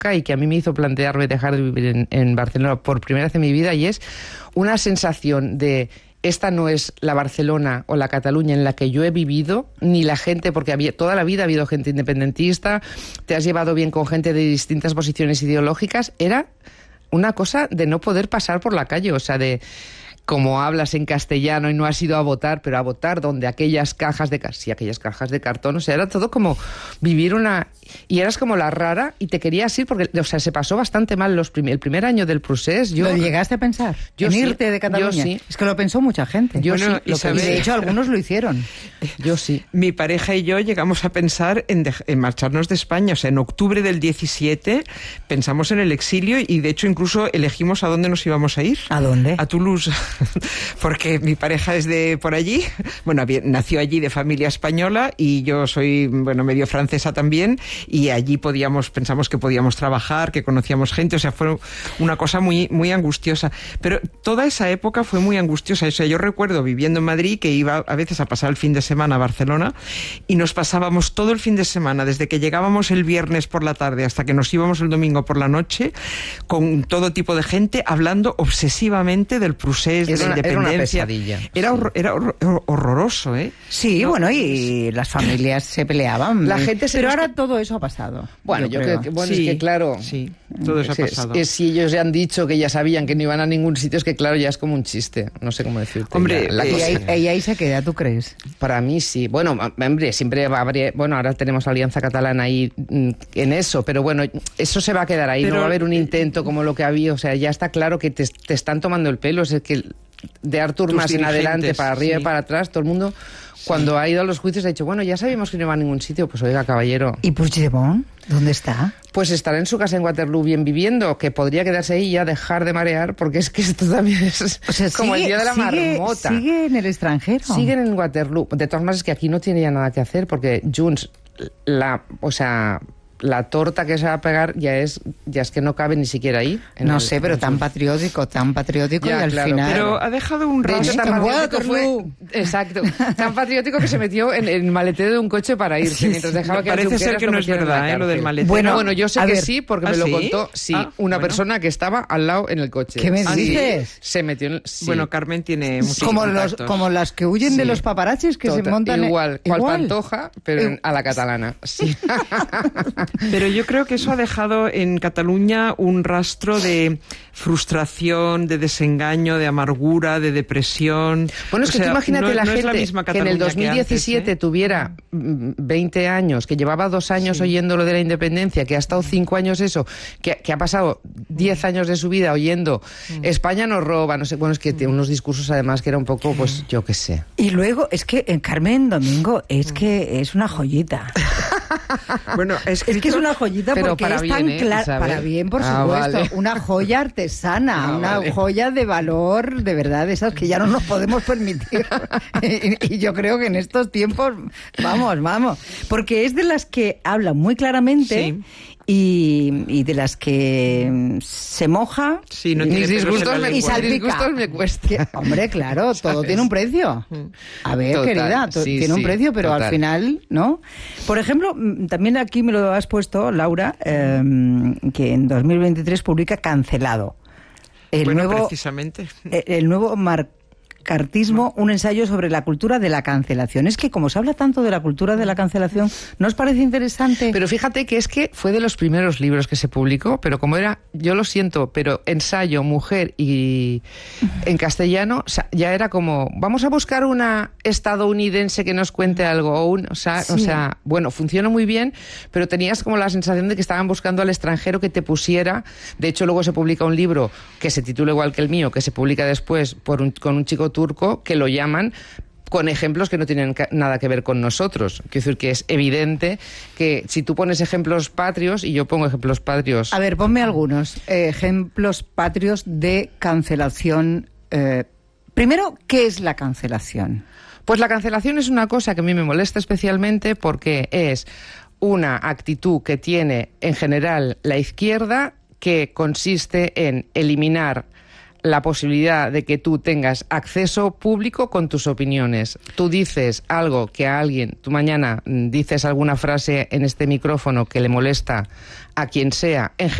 y que a mí me hizo plantearme dejar de vivir en Barcelona por primera vez en mi vida, y es una sensación de... Esta no es la Barcelona o la Cataluña en la que yo he vivido, ni la gente, porque toda la vida ha habido gente independentista, te has llevado bien con gente de distintas posiciones ideológicas. Era una cosa de no poder pasar por la calle, o sea, de... Como hablas en castellano y no has ido a votar, pero a votar donde aquellas cajas de cartón, o sea, era todo como vivir una... Y eras como la rara y te querías ir porque, o sea, se pasó bastante mal el primer año del procés. ¿Lo llegaste a pensar? ¿En irte de Cataluña? Yo sí. Es que lo pensó mucha gente. Yo sí. Y de hecho algunos lo hicieron. Yo sí. Mi pareja y yo llegamos a pensar en marcharnos de España. O sea, en octubre del 17 pensamos en el exilio y de hecho incluso elegimos a dónde nos íbamos a ir. ¿A dónde? A Toulouse. Porque mi pareja es de por allí. Bueno, nació allí de familia española y yo soy, medio francesa también. Y allí pensamos que podíamos trabajar, que conocíamos gente, o sea, fue una cosa muy, muy angustiosa. Pero toda esa época fue muy angustiosa. O sea, yo recuerdo viviendo en Madrid que iba a veces a pasar el fin de semana a Barcelona y nos pasábamos todo el fin de semana, desde que llegábamos el viernes por la tarde hasta que nos íbamos el domingo por la noche, con todo tipo de gente hablando obsesivamente del procés, de la independencia. Era una pesadilla. Era horroroso, ¿eh? Sí, ¿no? Y las familias se peleaban. Pero ahora todo eso ha pasado. Bueno, yo creo que sí, es que claro... Sí, todo eso ha pasado. Si ellos ya han dicho que ya sabían que no iban a ningún sitio, es que claro, ya es como un chiste. No sé cómo decirte. Hombre, y ahí se queda, ¿tú crees? Para mí sí. Bueno, hombre, siempre habría... Bueno, ahora tenemos Alianza Catalana ahí en eso, pero bueno, eso se va a quedar ahí. No va a haber un intento como lo que había. O sea, ya está claro que te están tomando el pelo. Es que de Artur Mas en adelante, para arriba y para atrás, todo el mundo... Cuando ha ido a los juicios ha dicho, bueno, ya sabíamos que no iba a ningún sitio, pues oiga, caballero. ¿Y Puigdemont? ¿Dónde está? Pues estará en su casa en Waterloo bien viviendo, que podría quedarse ahí y ya dejar de marear, porque es que esto también es como el día de la marmota. ¿Sigue en el extranjero? Siguen en Waterloo. De todas maneras, es que aquí no tiene ya nada que hacer, porque Junts, la torta que se va a pegar ya es que no cabe ni siquiera ahí. No sé, pero tan patriótico ya, y al final... Pero ha dejado un rastro. De hecho, tan patriótico fue... Exacto. Tan patriótico que se metió en el maletero de un coche para irse, mientras dejaba que parece ser que no es verdad, lo del maletero. Bueno, yo sé que sí, porque me lo contó una persona que estaba al lado en el coche. ¿Qué me dices? Se metió en... Sí. Bueno, Carmen tiene muchos como las que huyen de los paparazzis que se montan... Igual, cual Pantoja, pero a la catalana. Sí. Pero yo creo que eso ha dejado en Cataluña un rastro de frustración, de desengaño, de amargura, de depresión. Bueno, es que tú imagínate la gente que en el 2017 antes, tuviera 20 años, que llevaba 2 años oyendo lo de la independencia, que ha estado 5 años eso, que ha pasado 10 años de su vida oyendo España nos roba, no sé, bueno, es que tiene unos discursos además que era un poco, pues yo qué sé. Y luego, es que en Carmen Domingo es que es una joyita. Bueno, es que es una joyita, pero porque es tan clara. Para bien, por supuesto. Vale. Una joya artesana, joya de valor, de verdad, esas que ya no nos podemos permitir. y yo creo que en estos tiempos, vamos. Porque es de las que hablan muy claramente. Sí. Y de las que se moja, sí, no tiene disgustos y salpica. Me cuesta. Hombre, claro, todo tiene un precio. A ver, total, querida, tiene un precio, pero total. Al final, ¿no? Por ejemplo, también aquí me lo has puesto, Laura, que en 2023 publica Cancelado. Precisamente. El nuevo Cartismo, un ensayo sobre la cultura de la cancelación. Es que como se habla tanto de la cultura de la cancelación, ¿no os parece interesante? Pero fíjate que es que fue de los primeros libros que se publicó, pero como era, yo lo siento, pero ensayo, mujer y en castellano, o sea, ya era como, vamos a buscar una estadounidense que nos cuente algo, o sea, bueno, funcionó muy bien, pero tenías como la sensación de que estaban buscando al extranjero que te pusiera. De hecho, luego se publica un libro que se titula igual que el mío, que se publica después con un chico turco, que lo llaman con ejemplos que no tienen nada que ver con nosotros. Quiero decir que es evidente que si tú pones ejemplos patrios y yo pongo ejemplos patrios... A ver, ponme algunos ejemplos patrios de cancelación. Primero, ¿qué es la cancelación? Pues la cancelación es una cosa que a mí me molesta especialmente porque es una actitud que tiene en general la izquierda, que consiste en eliminar la posibilidad de que tú tengas acceso público con tus opiniones. Tú dices algo que a alguien, tú mañana dices alguna frase en este micrófono que le molesta a quien sea, en